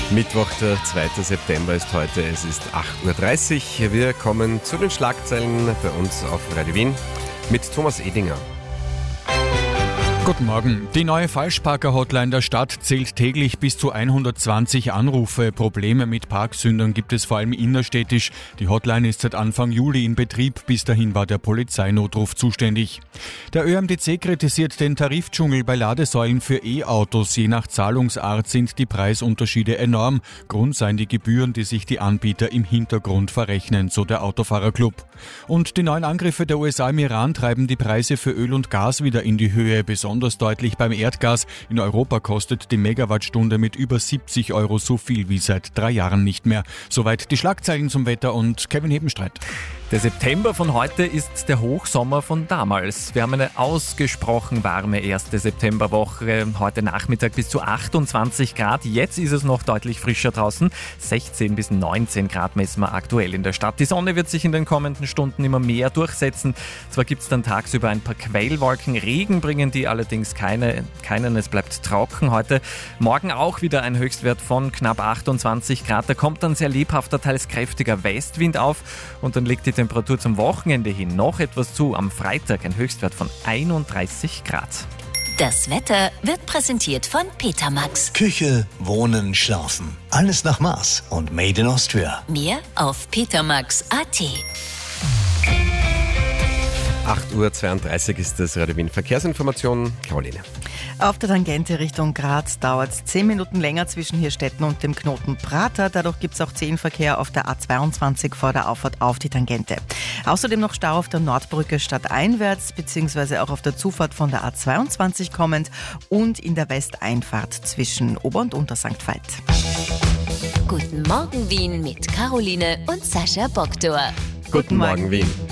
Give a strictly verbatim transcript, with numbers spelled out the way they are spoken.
Mittwoch, der zweite September ist heute, es ist acht Uhr dreißig. Wir kommen zu den Schlagzeilen bei uns auf Radio Wien mit Thomas Edinger. Guten Morgen. Die neue Falschparker-Hotline der Stadt zählt täglich bis zu hundertzwanzig Anrufe. Probleme mit Parksündern gibt es vor allem innerstädtisch. Die Hotline ist seit Anfang Juli in Betrieb. Bis dahin war der Polizeinotruf zuständig. Der Ö M D C kritisiert den Tarifdschungel bei Ladesäulen für E-Autos. Je nach Zahlungsart sind die Preisunterschiede enorm. Grund seien die Gebühren, die sich die Anbieter im Hintergrund verrechnen, so der Autofahrerclub. Und die neuen Angriffe der U S A im Iran treiben die Preise für Öl und Gas wieder in die Höhe. Besonders deutlich beim Erdgas. In Europa kostet die Megawattstunde mit über siebzig Euro so viel wie seit drei Jahren nicht mehr. Soweit die Schlagzeilen zum Wetter und Kevin Hebenstreit. Der September von heute ist der Hochsommer von damals. Wir haben eine ausgesprochen warme erste Septemberwoche. Heute Nachmittag bis zu achtundzwanzig Grad. Jetzt ist es noch deutlich frischer draußen. sechzehn bis neunzehn Grad messen wir aktuell in der Stadt. Die Sonne wird sich in den kommenden Stunden immer mehr durchsetzen. Zwar gibt es dann tagsüber ein paar Quellwolken. Regen bringen die allerdings keine, keinen. Es bleibt trocken heute. Morgen auch wieder ein Höchstwert von knapp achtundzwanzig Grad. Da kommt dann sehr lebhafter, teils kräftiger Westwind auf. Und dann liegt die Temperatur zum Wochenende hin noch etwas zu. Am Freitag ein Höchstwert von einunddreißig Grad. Das Wetter wird präsentiert von Petermax. Küche, Wohnen, Schlafen. Alles nach Maß und Made in Austria. Mehr auf petermax punkt at. acht Uhr zweiunddreißig ist das Radio Wien Verkehrsinformation. Caroline. Auf der Tangente Richtung Graz dauert es zehn Minuten länger zwischen Hirstetten und dem Knoten Prater. Dadurch gibt es auch zehn Verkehr auf der A zweiundzwanzig vor der Auffahrt auf die Tangente. Außerdem noch Stau auf der Nordbrücke stadteinwärts, beziehungsweise auch auf der Zufahrt von der A zweiundzwanzig kommend und in der Westeinfahrt zwischen Ober- und Untersankt Veit. Guten Morgen Wien mit Caroline und Sascha Boktor. Guten Morgen, Wien.